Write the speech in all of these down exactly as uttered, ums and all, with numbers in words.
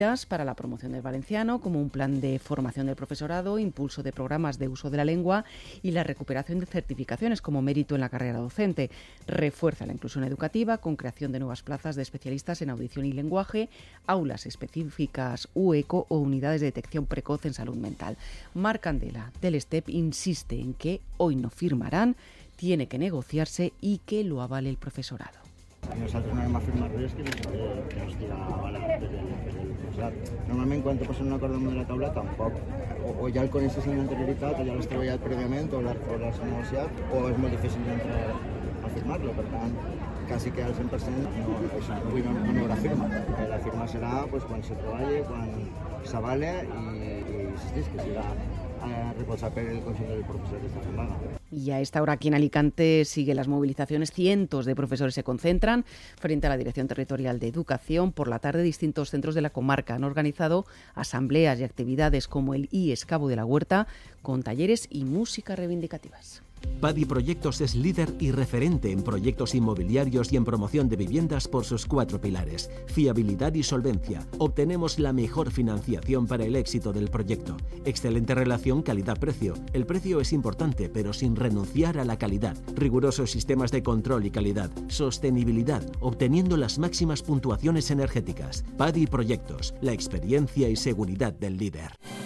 para la promoción del valenciano, como un plan de formación del profesorado, impulso de programas de uso de la lengua y la recuperación de certificaciones como mérito en la carrera docente. Refuerza la inclusión educativa con creación de nuevas plazas de especialistas en audición y lenguaje, aulas específicas U E C O o unidades de detección precoz en salud mental. Marc Candela, del STEP, insiste en que hoy no firmarán, tiene que negociarse y que lo avale el profesorado. Nosaltres no anem a firmar res que, que no estigui avalat per el, per el professorat. Normalment, quan te posen un acord damunt de la taula, tampoc. O, o ja el coneixes en l'anterioritat, o ja l'has treballat prèviament, o l'has negociat, o és molt difícil d'entrar a firmar-lo. Per tant, quasi que al cent per cent no, això, avui no, no hi haurà firma. La firma serà pues, quan se treballi, quan s'avale i, i insistís, que serà recolzar por el Consejo del Profesor de esta semana. Y a esta hora aquí en Alicante siguen las movilizaciones. Cientos de profesores se concentran frente a la Dirección Territorial de Educación. Por la tarde, distintos centros de la comarca han organizado asambleas y actividades como el I E S Cabo de la Huerta, con talleres y música reivindicativas. Padi Proyectos es líder y referente en proyectos inmobiliarios y en promoción de viviendas por sus cuatro pilares: fiabilidad y solvencia. Obtenemos la mejor financiación para el éxito del proyecto. Excelente relación calidad-precio. El precio es importante, pero sin renunciar a la calidad. Rigurosos sistemas de control y calidad. Sostenibilidad, obteniendo las máximas puntuaciones energéticas. Padi Proyectos, la experiencia y seguridad del líder.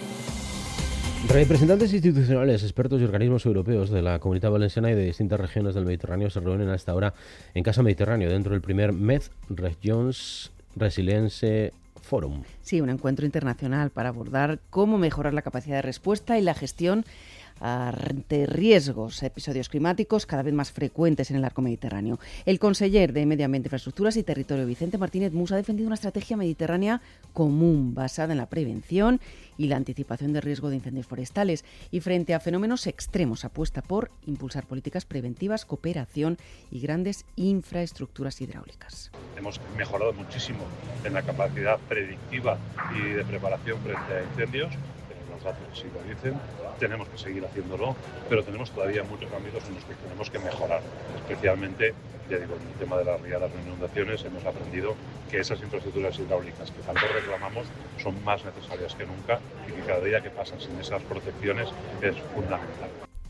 Representantes institucionales, expertos y organismos europeos de la Comunidad Valenciana y de distintas regiones del Mediterráneo se reúnen a esta hora en Casa Mediterráneo, dentro del primer Med Regions Resilience Forum. Sí, un encuentro internacional para abordar cómo mejorar la capacidad de respuesta y la gestión ante riesgos, episodios climáticos cada vez más frecuentes en el arco mediterráneo. El conseller de Medio Ambiente, Infraestructuras y Territorio, Vicente Martínez Mus, ha defendido una estrategia mediterránea común basada en la prevención y la anticipación de riesgo de incendios forestales, y frente a fenómenos extremos apuesta por impulsar políticas preventivas, cooperación y grandes infraestructuras hidráulicas. Hemos mejorado muchísimo en la capacidad predictiva y de preparación frente a incendios. Los datos sí lo dicen, tenemos que seguir haciéndolo, pero tenemos todavía muchos ámbitos en los que tenemos que mejorar, especialmente, ya digo, en el tema de las riadas e inundaciones. Hemos aprendido que esas infraestructuras hidráulicas que tanto reclamamos son más necesarias que nunca y que cada día que pasa sin esas protecciones es fundamental.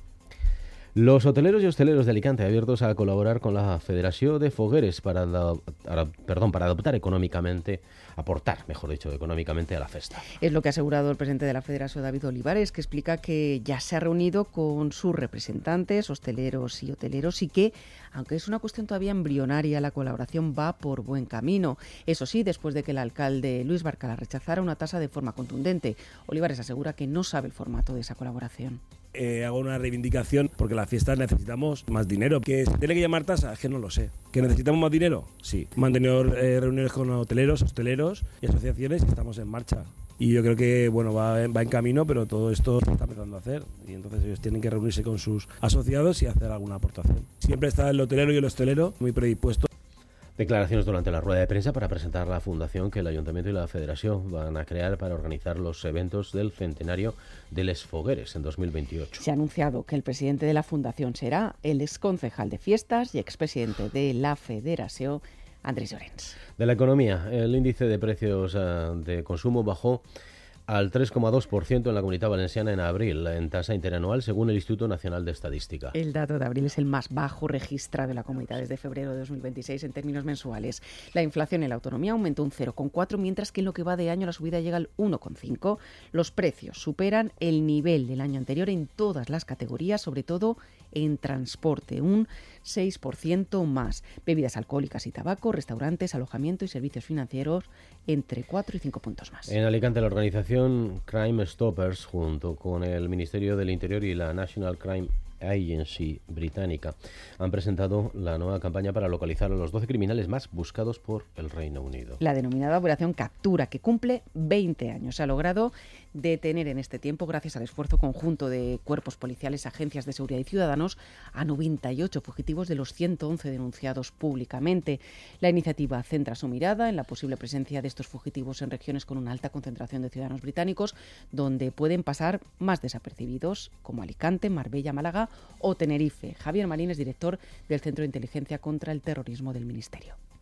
Los hoteleros y hosteleros de Alicante abiertos a colaborar con la Federación de Fogueres para, adap- perdón, para adoptar económicamente, aportar, mejor dicho, económicamente a la festa. Es lo que ha asegurado el presidente de la Federación, David Olivares, que explica que ya se ha reunido con sus representantes, hosteleros y hoteleros, y que, aunque es una cuestión todavía embrionaria, la colaboración va por buen camino. Eso sí, después de que el alcalde Luis Barcala rechazara una tasa de forma contundente. Olivares asegura que no sabe el formato de esa colaboración. Eh, hago una reivindicación porque las fiestas necesitamos más dinero. ¿Que se tiene que llamar tasa? Es que no lo sé. ¿Que necesitamos más dinero? Sí. Hemos tenido eh, reuniones con hoteleros, hosteleros y asociaciones y estamos en marcha. Y yo creo que bueno va, va en camino, pero todo esto se está empezando a hacer. Y entonces ellos tienen que reunirse con sus asociados y hacer alguna aportación. Siempre está el hotelero y el hostelero muy predispuestos. Declaraciones durante la rueda de prensa para presentar la fundación que el Ayuntamiento y la Federación van a crear para organizar los eventos del centenario de Les Fogueres en dos mil veintiocho. Se ha anunciado que el presidente de la fundación será el exconcejal de fiestas y expresidente de la Federación, Andrés Llorens. De la economía, el índice de precios uh, de consumo bajó al tres coma dos por ciento en la Comunidad Valenciana en abril, en tasa interanual, según el Instituto Nacional de Estadística. El dato de abril es el más bajo registrado en la comunidad desde febrero de dos mil veintiséis en términos mensuales. La inflación en la autonomía aumentó un cero coma cuatro, mientras que en lo que va de año la subida llega al uno coma cinco. Los precios superan el nivel del año anterior en todas las categorías, sobre todo en transporte, un seis por ciento más. Bebidas alcohólicas y tabaco, restaurantes, alojamiento y servicios financieros entre cuatro y cinco puntos más. En Alicante, la organización Crime Stoppers, junto con el Ministerio del Interior y la National Crime Agency británica, han presentado la nueva campaña para localizar a los doce criminales más buscados por el Reino Unido. La denominada Operación Captura, que cumple veinte años. Se ha logrado detener en este tiempo, gracias al esfuerzo conjunto de cuerpos policiales, agencias de seguridad y ciudadanos, a noventa y ocho fugitivos de los ciento once denunciados públicamente. La iniciativa centra su mirada en la posible presencia de estos fugitivos en regiones con una alta concentración de ciudadanos británicos, donde pueden pasar más desapercibidos, como Alicante, Marbella, Málaga o Tenerife. Javier Marín es director del Centro de Inteligencia contra el Terrorismo del Ministerio.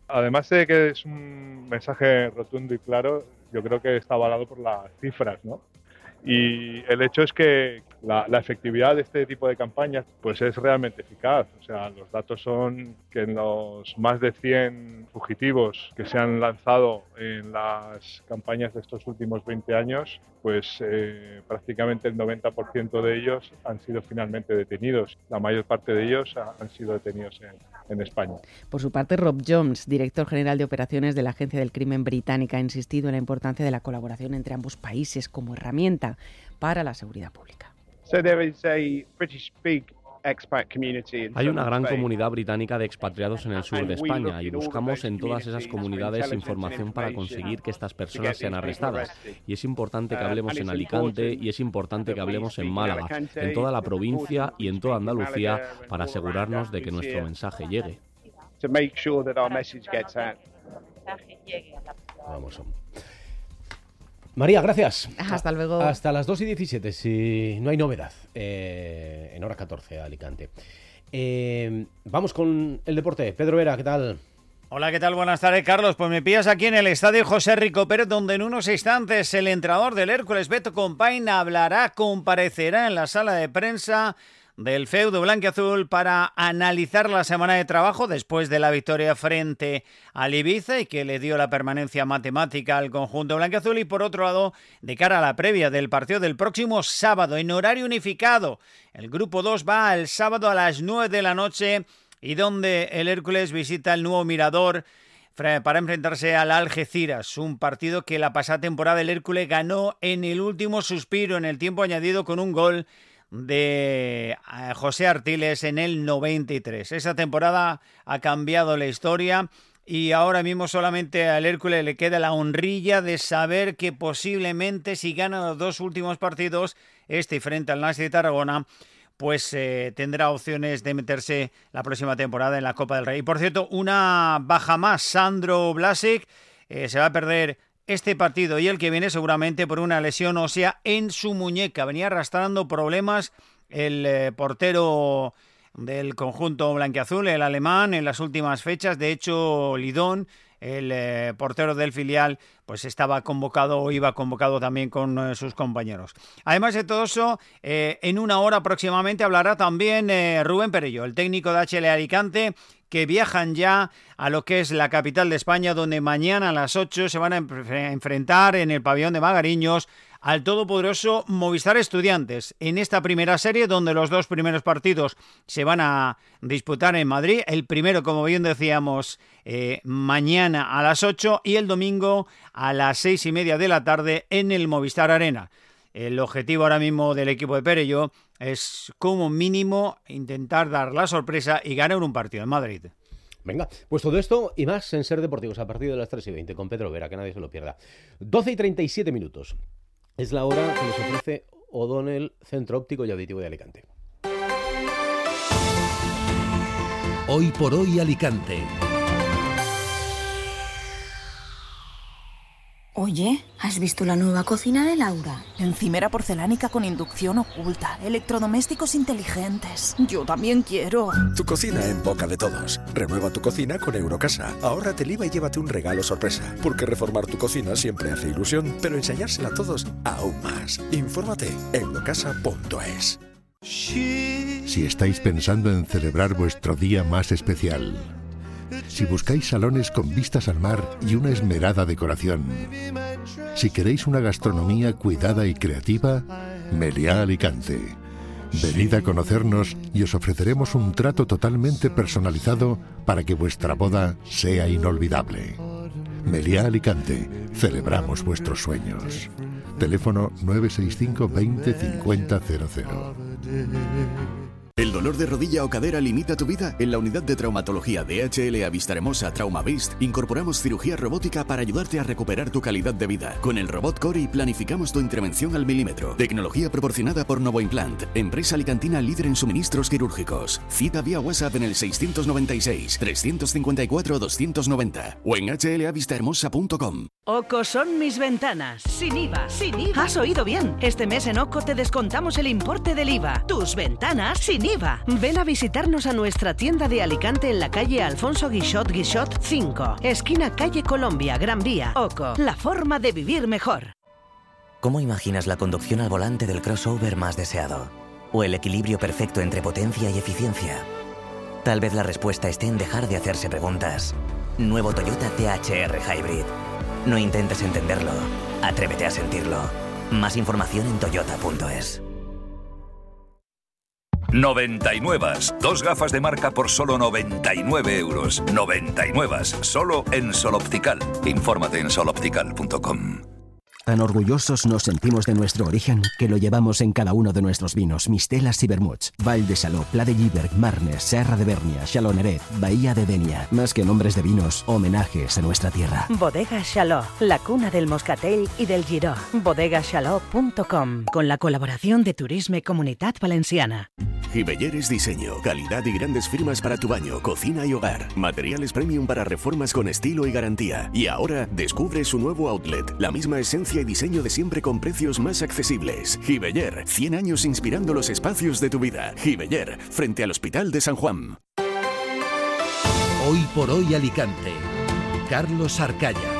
Además de que es un mensaje rotundo y claro, yo creo que está avalado por las cifras, ¿no? Y el hecho es que la, la efectividad de este tipo de campañas pues es realmente eficaz. O sea, los datos son que en los más de cien fugitivos que se han lanzado en las campañas de estos últimos veinte años, pues eh, prácticamente el noventa por ciento de ellos han sido finalmente detenidos. La mayor parte de ellos ha, han sido detenidos en, en España. Por su parte, Rob Jones, director general de operaciones de la Agencia del Crimen Británica, ha insistido en la importancia de la colaboración entre ambos países como herramienta para la seguridad pública. Hay una gran comunidad británica de expatriados en el sur de España y buscamos en todas esas comunidades información para conseguir que estas personas sean arrestadas. Y es importante que hablemos en Alicante y es importante que hablemos en Málaga, en toda la provincia y en toda Andalucía para asegurarnos de que nuestro mensaje llegue. Vamos. María, gracias. Hasta luego. Hasta las dos y diecisiete, si no hay novedad, eh, en hora catorce, Alicante. Eh, vamos con el deporte. Pedro Vera, ¿qué tal? Hola, ¿qué tal? Buenas tardes, Carlos. Pues me pillas aquí en el estadio José Rico Pérez, donde en unos instantes el entrenador del Hércules, Beto Compain, hablará, comparecerá en la sala de prensa del feudo blanquiazul para analizar la semana de trabajo después de la victoria frente al Ibiza y que le dio la permanencia matemática al conjunto blanquiazul, y por otro lado, de cara a la previa del partido del próximo sábado en horario unificado. El grupo dos va el sábado a las nueve de la noche y donde el Hércules visita el nuevo Mirador para enfrentarse al Algeciras, un partido que la pasada temporada el Hércules ganó en el último suspiro, en el tiempo añadido, con un gol de José Artiles en el noventa y tres. Esa temporada ha cambiado la historia y ahora mismo solamente al Hércules le queda la honrilla de saber que posiblemente, si gana los dos últimos partidos, este frente al Nasi de Tarragona, pues eh, tendrá opciones de meterse la próxima temporada en la Copa del Rey. Y por cierto, una baja más, Sandro Vlasic eh, se va a perder este partido y el que viene seguramente por una lesión ósea en su muñeca. Venía arrastrando problemas el eh, portero del conjunto blanquiazul, el alemán, en las últimas fechas. De hecho, Lidón, el eh, portero del filial, pues estaba convocado o iba convocado también con eh, sus compañeros. Además de todo eso, eh, en una hora aproximadamente hablará también eh, Rubén Perello, el técnico de H L Alicante, que viajan ya a lo que es la capital de España, donde mañana a las ocho se van a enfrentar en el pabellón de Magariños al todopoderoso Movistar Estudiantes. En esta primera serie, donde los dos primeros partidos se van a disputar en Madrid, el primero, como bien decíamos, eh, mañana a las ocho y el domingo a las seis y media de la tarde en el Movistar Arena. El objetivo ahora mismo del equipo de Perello es, como mínimo, intentar dar la sorpresa y ganar un partido en Madrid. Venga, pues todo esto y más en Ser Deportivos a partir de las tres y veinte con Pedro Vera, que nadie se lo pierda. doce y treinta y siete minutos. Es la hora que les ofrece O'Donnell, Centro Óptico y Auditivo de Alicante. Hoy por hoy Alicante. Oye, ¿has visto la nueva cocina de Laura? Encimera porcelánica con inducción oculta, electrodomésticos inteligentes. Yo también quiero. Tu cocina en boca de todos. Renueva tu cocina con Eurocasa. Ahórrate el I V A y llévate un regalo sorpresa. Porque reformar tu cocina siempre hace ilusión, pero enseñársela a todos aún más. Infórmate en eurocasa punto es. Si estáis pensando en celebrar vuestro día más especial, si buscáis salones con vistas al mar y una esmerada decoración, si queréis una gastronomía cuidada y creativa, Meliá Alicante. Venid a conocernos y os ofreceremos un trato totalmente personalizado para que vuestra boda sea inolvidable. Meliá Alicante, celebramos vuestros sueños. Teléfono nueve seis cinco veinte cincuenta cero cero. ¿El dolor de rodilla o cadera limita tu vida? En la unidad de traumatología de H L A Vistahermosa TraumaVist incorporamos cirugía robótica para ayudarte a recuperar tu calidad de vida. Con el robot Cori planificamos tu intervención al milímetro. Tecnología proporcionada por Novoimplant, empresa alicantina líder en suministros quirúrgicos. Cita vía WhatsApp en el seiscientos noventa y seis, trescientos cincuenta y cuatro, doscientos noventa o en h l a vistahermosa punto com. Oco son mis ventanas, sin I V A. Sin I V A. Has oído bien. Este mes en Oco te descontamos el importe del I V A. Tus ventanas sin sin I V A. Ven a visitarnos a nuestra tienda de Alicante en la calle Alfonso Guixot Guixot cinco, esquina calle Colombia, Gran Vía, Oco. La forma de vivir mejor. ¿Cómo imaginas la conducción al volante del crossover más deseado? ¿O el equilibrio perfecto entre potencia y eficiencia? Tal vez la respuesta esté en dejar de hacerse preguntas. Nuevo Toyota T H R Hybrid. No intentes entenderlo, atrévete a sentirlo. Más información en toyota punto es. noventa y nueve. Dos gafas de marca por solo noventa y nueve euros. noventa y nueve. Solo en Sol Optical. Infórmate en sol optical punto com. Tan orgullosos nos sentimos de nuestro origen que lo llevamos en cada uno de nuestros vinos, mistelas y vermuts. Val de Saló, Pla de Lliberg, Marnes, Serra de Bernia, Xaloneret, Bahía de Denia. Más que nombres de vinos, homenajes a nuestra tierra. Bodega Xaló, la cuna del moscatel y del giró. bodega xaló punto com, con la colaboración de Turisme Comunitat Valenciana. Gibeller es diseño, calidad y grandes firmas para tu baño, cocina y hogar. Materiales premium para reformas con estilo y garantía. Y ahora descubre su nuevo outlet, la misma esencia y diseño de siempre con precios más accesibles. Gibeller, cien años inspirando los espacios de tu vida. Gibeller, frente al Hospital de San Juan. Hoy por hoy Alicante. Carlos Arcaya.